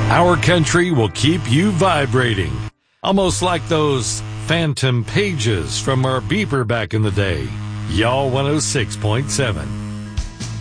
Our country will keep you vibrating, almost like those phantom pages from our beeper back in the day. Y'all 106.7.